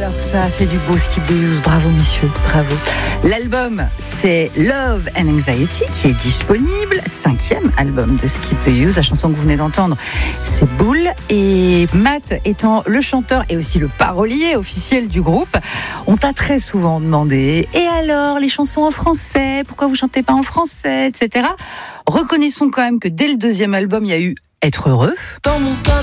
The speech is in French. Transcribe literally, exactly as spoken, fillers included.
Alors ça, c'est du beau Skip the Use. Bravo messieurs, bravo. L'album, c'est Love and Anxiety qui est disponible. Cinquième album de Skip the Use. La chanson que vous venez d'entendre, c'est Bull. Et Matt étant le chanteur et aussi le parolier officiel du groupe, on t'a très souvent demandé « Et alors, les chansons en français, pourquoi vous chantez pas en français ?» et cetera. Reconnaissons quand même que dès le deuxième album, il y a eu « Être heureux ». Dans mon